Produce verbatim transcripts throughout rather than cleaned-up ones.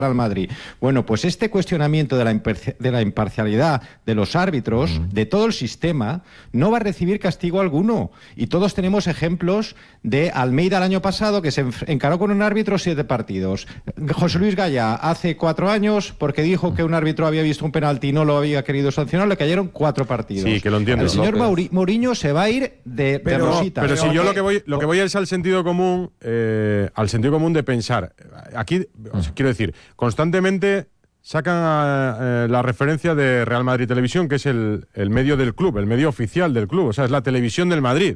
al Madrid. Bueno, pues este cuestionamiento de la, de la imparcialidad de los árbitros, uh-huh. de todo el sistema, no va a recibir castigo alguno. Y todos tenemos ejemplos de Almeida el año pasado, que se encaró con un árbitro siete partidos. José Luis Gaya, hace cuatro años, porque dijo que un árbitro había visto un penalti y no lo había querido sancionar, le cayeron cuatro partidos. Sí, que lo entiendo. El señor Mauri, Mourinho se va a ir de, pero, de rosita. Pero, pero si yo lo que voy, lo que voy es al sentido común, eh, al sentido común de pensar. Aquí, o sea, quiero decir, constantemente sacan a, eh, la referencia de Real Madrid Televisión, que es el, el medio del club, el medio oficial del club, o sea, es la televisión del Madrid.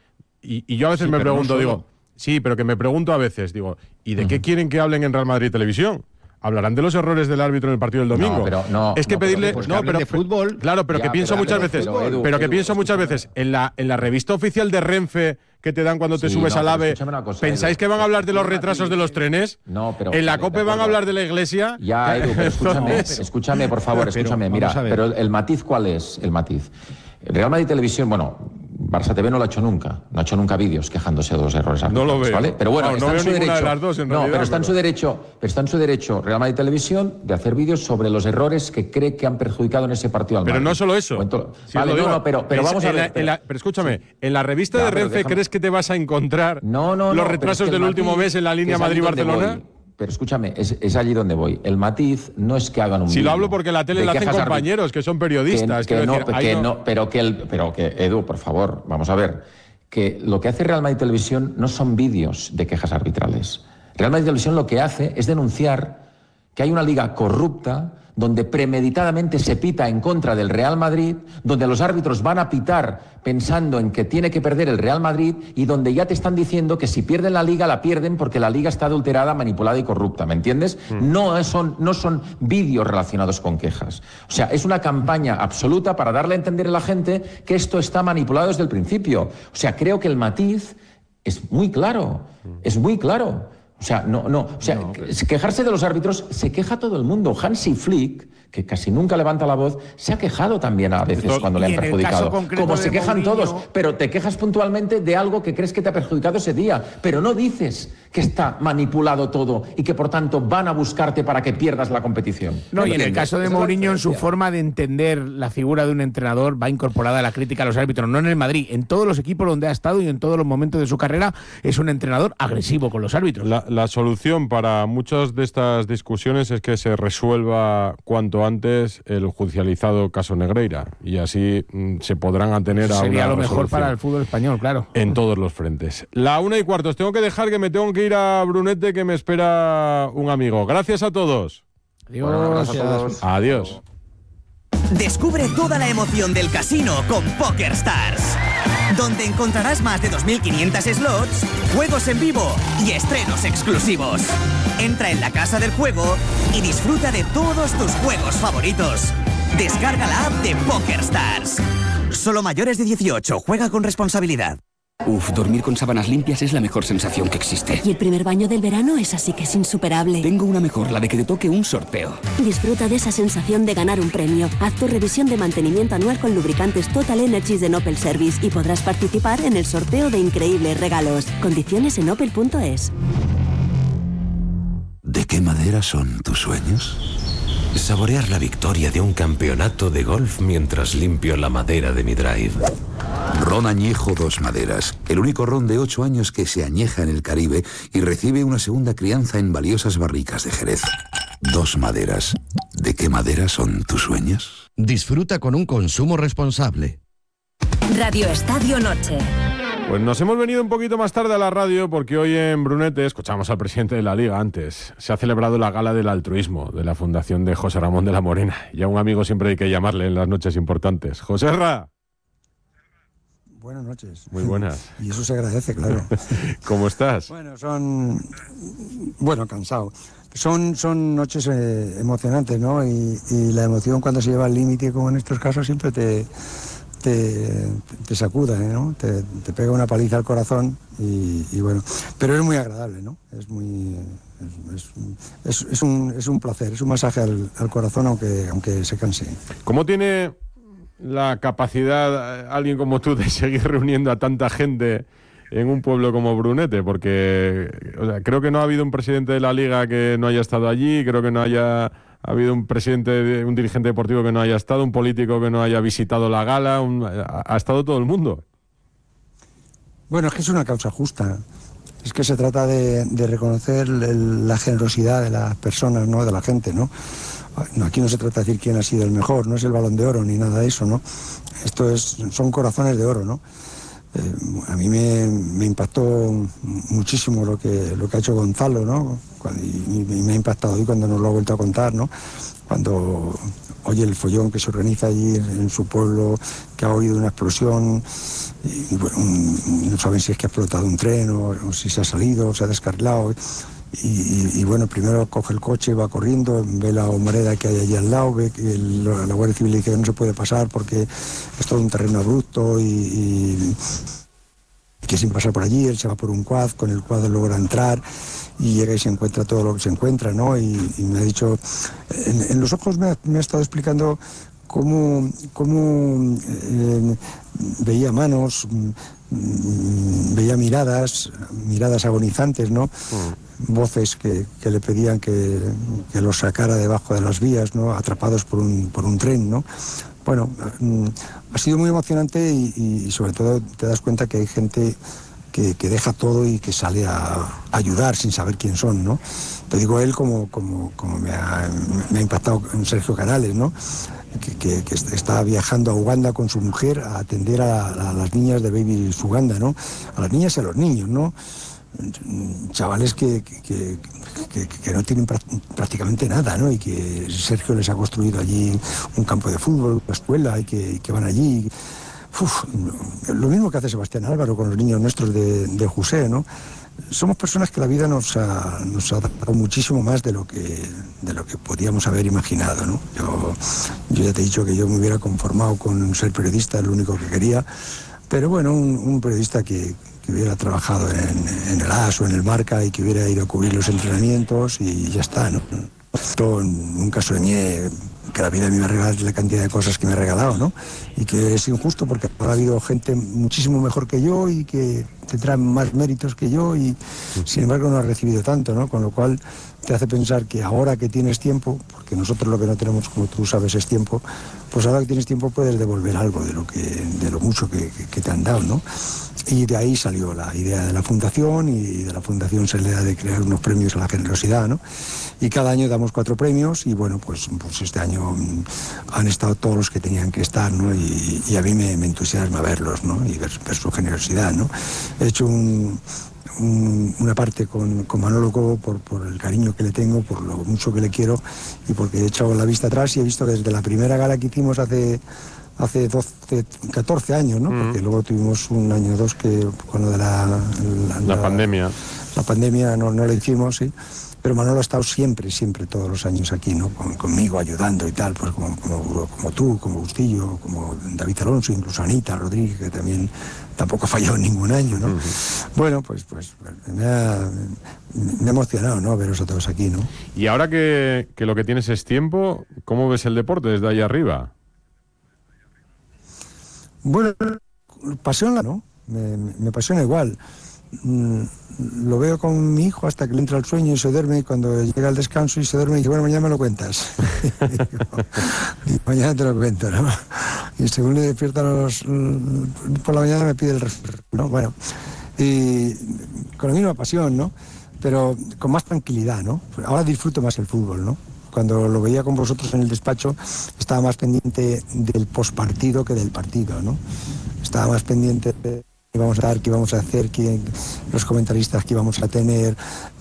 Y, y yo a veces sí, me pregunto, no digo, sí, pero que me pregunto a veces, digo, ¿y de uh-huh. qué quieren que hablen en Real Madrid Televisión? ¿Hablarán de los errores del árbitro en el partido del domingo? No, pero no, es que no, pedirle, pues no, pero de fútbol, claro, pero ya, que pienso pero, muchas pero, veces, pero, Edu, pero que Edu, pienso muchas escúchame. veces en la en la revista oficial de Renfe que te dan cuando te sí, subes no, al AVE, cosa, ¿pensáis Edu, que van a hablar de los retrasos de los trenes? No, pero en la vale, COPE van a hablar de la iglesia. Ya, Edu, pero escúchame, escúchame, por favor, escúchame, pero, mira, pero el, el matiz, ¿cuál es? El matiz. Real Madrid Televisión, bueno, Barça T V no lo ha hecho nunca, no ha hecho nunca vídeos quejándose de los errores no lo veo, ¿vale? Pero bueno, no, está no en veo su derecho. De las dos, en no, realidad, pero está pero... en su derecho, pero está en su derecho Real Madrid Televisión de hacer vídeos sobre los errores que cree que han perjudicado en ese partido al Madrid. Pero no solo eso. Entonces, sí, vale, no, no, pero, pero es, vamos a ver. La, pero, la, pero escúchame, sí. en la revista ya, de Renfe déjame... ¿crees que te vas a encontrar no, no, los no, retrasos es que del matiz, último mes en la línea Madrid-Barcelona? Pero escúchame, es, es allí donde voy. El matiz no es que hagan un Si vídeo. lo hablo porque la tele la hacen compañeros, que son periodistas. Que, que no, decir, que no... no, pero que el, pero que Edu, por favor, vamos a ver, que lo que hace Real Madrid Televisión no son vídeos de quejas arbitrales. Real Madrid Televisión lo que hace es denunciar que hay una liga corrupta donde premeditadamente se pita en contra del Real Madrid, donde los árbitros van a pitar pensando en que tiene que perder el Real Madrid y donde ya te están diciendo que si pierden la liga, la pierden porque la liga está adulterada, manipulada y corrupta, ¿me entiendes? Mm. No son, no son vídeos relacionados con quejas. O sea, es una campaña absoluta para darle a entender a la gente que esto está manipulado desde el principio. O sea, creo que el matiz es muy claro, mm. es muy claro. O sea, no, no, o sea, no, pero... quejarse de los árbitros se queja todo el mundo. Hansi Flick, que casi nunca levanta la voz, se ha quejado también a veces cuando le han perjudicado. Como se quejan Mourinho... todos, pero te quejas puntualmente de algo que crees que te ha perjudicado ese día, pero no dices que está manipulado todo y que por tanto van a buscarte para que pierdas la competición. No, y en el caso de Mourinho, en su forma de entender la figura de un entrenador, va incorporada a la crítica a los árbitros, no en el Madrid, en todos los equipos donde ha estado y en todos los momentos de su carrera, es un entrenador agresivo con los árbitros. La, la solución para muchas de estas discusiones es que se resuelva cuanto antes el judicializado caso Negreira y así mm, se podrán atener a Sería una lo mejor resolución para el fútbol español, claro. En todos los frentes. La una y cuarto, os tengo que dejar que me tengo que ir a Brunete, que me espera un amigo. Gracias a todos. Adiós. Bueno, gracias a todos. Adiós. Descubre toda la emoción del casino con PokerStars, donde encontrarás más de dos mil quinientos slots, juegos en vivo y estrenos exclusivos. Entra en la casa del juego y disfruta de todos tus juegos favoritos. Descarga la app de PokerStars. Solo mayores de dieciocho. Juega con responsabilidad. Uf, dormir con sábanas limpias es la mejor sensación que existe. Y el primer baño del verano es así que es insuperable. Tengo una mejor, la de que te toque un sorteo. Disfruta de esa sensación de ganar un premio. Haz tu revisión de mantenimiento anual con lubricantes Total Energies de Opel Service y podrás participar en el sorteo de increíbles regalos. Condiciones en opel punto es. ¿De qué madera son tus sueños? Saborear la victoria de un campeonato de golf mientras limpio la madera de mi drive. Ron Añejo Dos Maderas, el único ron de ocho años que se añeja en el Caribe y recibe una segunda crianza en valiosas barricas de Jerez. Dos Maderas. ¿De qué madera son tus sueños? Disfruta con un consumo responsable. Radio Estadio Noche. Pues nos hemos venido un poquito más tarde a la radio porque hoy en Brunete, escuchamos al presidente de la Liga antes, se ha celebrado la gala del altruismo de la Fundación de José Ramón de la Morena. Y a un amigo siempre hay que llamarle en las noches importantes. ¡Joserra! Buenas noches. Muy buenas. Y eso se agradece, claro. ¿Cómo estás? Bueno, son... Bueno, cansado. Son, son noches eh, emocionantes, ¿no? Y, y la emoción cuando se lleva al límite, como en estos casos, siempre te... Te, te sacuda, ¿no? Te, te pega una paliza al corazón y, y bueno, pero es muy agradable, ¿no? Es muy es, es, es, un, es un placer, es un masaje al, al corazón aunque, aunque se canse. ¿Cómo tiene la capacidad alguien como tú de seguir reuniendo a tanta gente en un pueblo como Brunete, porque o sea, creo que no ha habido un presidente de la Liga que no haya estado allí, creo que no haya ha habido un presidente, un dirigente deportivo que no haya estado, un político que no haya visitado la gala, un, ha, ha estado todo el mundo. Bueno, es que es una causa justa. Es que se trata de, de reconocer el, la generosidad de las personas, ¿no? De la gente, ¿no? Aquí no se trata de decir quién ha sido el mejor, no es el Balón de Oro ni nada de eso, ¿no? Esto es, son corazones de oro, ¿no? Eh, a mí me, me impactó muchísimo lo que, lo que ha hecho Gonzalo, ¿no? Cuando, y, y me ha impactado hoy cuando nos lo ha vuelto a contar, ¿no? Cuando oye el follón que se organiza allí en, en su pueblo, que ha oído una explosión, y, y bueno, un, no saben si es que ha explotado un tren o, o si se ha salido o se ha descarrilado. Y, y, y bueno, primero coge el coche, va corriendo, ve la humareda que hay allí al lado, ve que el, la Guardia Civil dice que no se puede pasar porque es todo un terreno abrupto y, y que sin pasar por allí, él se va por un quad, con el quad logra entrar y llega y se encuentra todo lo que se encuentra, ¿no? Y, y me ha dicho, en, en los ojos me ha, me ha estado explicando cómo, cómo eh, veía manos, veía miradas, miradas agonizantes, ¿no? Mm. Voces que, que le pedían que, que los sacara debajo de las vías, ¿no? Atrapados por un, por un tren, ¿no? Bueno, ha sido muy emocionante y, y sobre todo te das cuenta que hay gente que, que deja todo y que sale a ayudar sin saber quién son, ¿no? Te digo él como, como, como me, ha, me ha impactado Sergio Canales, ¿no? Que, que, que está viajando a Uganda con su mujer a atender a, a las niñas de Babies Uganda, ¿no? A las niñas y a los niños, ¿no? Chavales que, que, que, que, que no tienen prácticamente nada, ¿no? Y que Sergio les ha construido allí un campo de fútbol, una escuela, y que, que van allí. Uf, lo mismo que hace Sebastián Álvaro con los niños nuestros de, de José, ¿no? Somos personas que la vida nos ha, nos ha dado muchísimo más de lo que de lo que podíamos haber imaginado, ¿no? Yo, yo ya te he dicho que yo me hubiera conformado con ser periodista, es lo único que quería, pero bueno, un, un periodista que, que hubiera trabajado en, en el A S o en el Marca y que hubiera ido a cubrir los entrenamientos y ya está, ¿no? Yo nunca soñé que la vida me iba a regalar la cantidad de cosas que me ha regalado, ¿no? Y que es injusto porque ha habido gente muchísimo mejor que yo y que tendrá más méritos que yo y sin embargo no ha recibido tanto, ¿no? Con lo cual te hace pensar que ahora que tienes tiempo, porque nosotros lo que no tenemos, como tú sabes, es tiempo, pues ahora que tienes tiempo puedes devolver algo de lo que de lo mucho que, que, que te han dado, ¿no? Y de ahí salió la idea de la fundación y de la fundación se le da de crear unos premios a la generosidad, ¿no? Y cada año damos cuatro premios y bueno, pues, pues este año han estado todos los que tenían que estar, ¿no? Y, y a mí me, me entusiasma verlos, ¿no? Y ver, ver su generosidad, ¿no? He hecho un, un, una parte con, con Manolo Cobo por, por el cariño que le tengo, por lo mucho que le quiero y porque he echado la vista atrás y he visto que desde la primera gala que hicimos hace... hace doce, catorce años, ¿no? Mm. Porque luego tuvimos un año o dos que con lo de la... La, la, la pandemia. La pandemia no, no la hicimos, sí. Pero Manolo ha estado siempre, siempre, todos los años aquí, ¿no? Con, conmigo, ayudando y tal, pues como, como, como tú, como Bustillo, como David Alonso, incluso Anita Rodríguez, que también tampoco ha fallado en ningún año, ¿no? Uh-huh. Bueno, pues, pues me ha, me ha emocionado, ¿no? Veros a todos aquí, ¿no? Y ahora que, que lo que tienes es tiempo, ¿cómo ves el deporte desde ahí arriba? Bueno, pasión, ¿no? Me, me, me apasiona igual. Mm, lo veo con mi hijo hasta que le entra el sueño y se duerme y cuando llega el descanso y se duerme y dice, bueno, mañana me lo cuentas. Y mañana te lo cuento, ¿no? Y según le despierta los, por la mañana me pide el resto, ¿no? Bueno, y con la misma pasión, ¿no? Pero con más tranquilidad, ¿no? Ahora disfruto más el fútbol, ¿no? Cuando lo veía con vosotros en el despacho, estaba más pendiente del postpartido que del partido, ¿no? Estaba más pendiente de qué íbamos a dar, qué íbamos a hacer, qué, los comentaristas que íbamos a tener,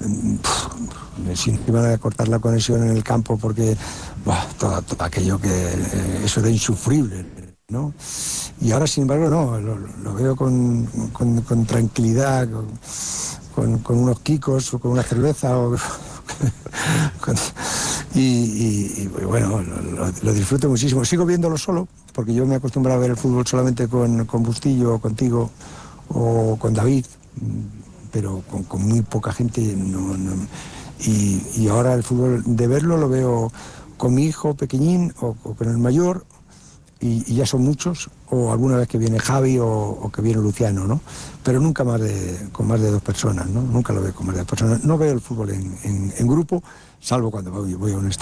si iban a cortar la conexión en el campo, porque buah, todo, todo aquello que eh, eso era insufrible, ¿no? Y ahora, sin embargo, no, lo, lo veo con, con, con tranquilidad, con, con, con unos quicos o con una cerveza o... con, Y, y, y bueno, lo, lo disfruto muchísimo. Sigo viéndolo solo, porque yo me he acostumbrado a ver el fútbol solamente con, con Bustillo, contigo o con David, pero con, con muy poca gente. No, no. Y, y ahora el fútbol, de verlo, lo veo con mi hijo pequeñín o, o con el mayor y, y ya son muchos, o alguna vez que viene Javi o, o que viene Luciano, ¿no? Pero nunca más de, con más de dos personas, ¿no? Nunca lo veo con más de dos personas. No veo el fútbol en, en, en grupo, salvo cuando voy, voy a un estadio.